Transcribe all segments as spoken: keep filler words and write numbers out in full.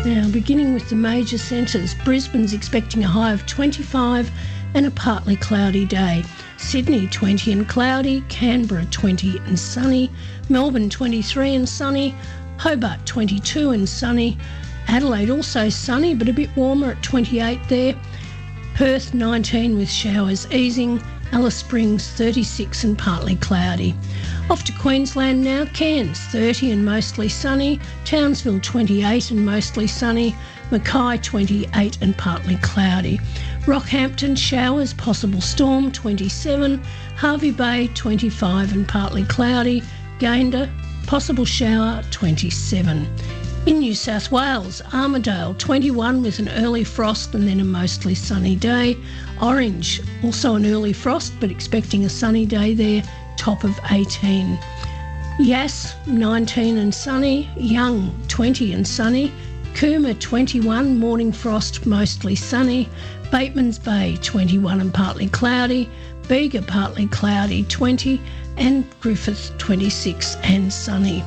Now, beginning with the major centres, Brisbane's expecting a high of twenty-five and a partly cloudy day. Sydney, twenty and cloudy. Canberra, twenty and sunny. Melbourne, twenty-three and sunny. Hobart, twenty-two and sunny. Adelaide, also sunny, but a bit warmer at twenty-eight there. Perth, nineteen with showers easing. Alice Springs, thirty-six and partly cloudy. Off to Queensland now. Cairns, thirty and mostly sunny. Townsville, twenty-eight and mostly sunny. Mackay, twenty-eight and partly cloudy. Rockhampton, showers, possible storm, twenty-seven. Hervey Bay, twenty-five and partly cloudy. Gayndah, possible shower, twenty-seven. In New South Wales, Armidale, twenty-one with an early frost and then a mostly sunny day. Orange, also an early frost but expecting a sunny day there, top of eighteen. Yass, nineteen and sunny. Young, twenty and sunny. Cooma, twenty-one, morning frost, mostly sunny. Batemans Bay, twenty-one and partly cloudy. Bega, partly cloudy, twenty. And Griffith, twenty-six and sunny.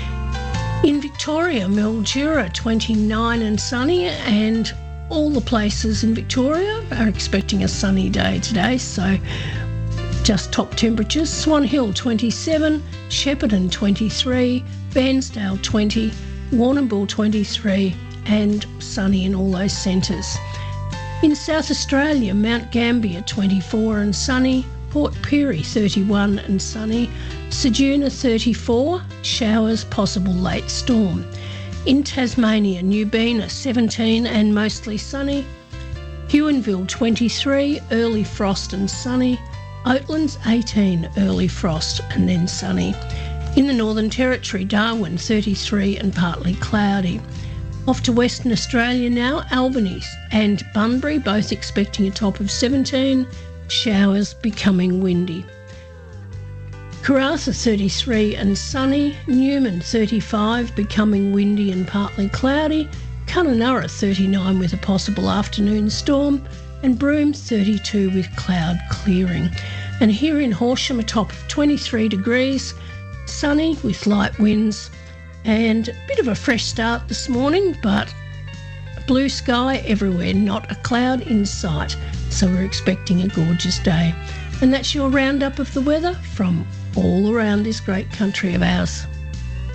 In Victoria, Mildura, twenty-nine and sunny, and all the places in Victoria are expecting a sunny day today, so just top temperatures. Swan Hill, twenty-seven. Shepparton, twenty-three. Bairnsdale, twenty. Warrnambool, twenty-three, and sunny in all those centres. In South Australia, Mount Gambier, twenty-four and sunny. Port Pirie, thirty-one and sunny. Ceduna, thirty-four, showers, possible late storm. In Tasmania, Newbina, seventeen and mostly sunny. Huonville, twenty-three, early frost and sunny. Oatlands, eighteen, early frost and then sunny. In the Northern Territory, Darwin, thirty-three and partly cloudy. Off to Western Australia now, Albany and Bunbury, both expecting a top of seventeen, showers becoming windy. Karratha, thirty-three and sunny. Newman, thirty-five, becoming windy and partly cloudy. Kununurra, thirty-nine with a possible afternoon storm. And Broome, thirty-two with cloud clearing. And here in Horsham, a top of twenty-three degrees, sunny with light winds and a bit of a fresh start this morning, but blue sky everywhere, not a cloud in sight. So we're expecting a gorgeous day. And that's your roundup of the weather from all around this great country of ours.